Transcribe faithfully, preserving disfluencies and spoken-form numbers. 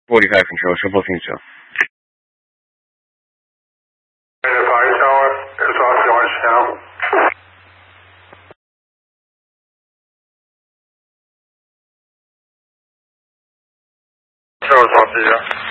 forty-five control, triple control. And the fire tower is off the orange channel. Shows off the, uh,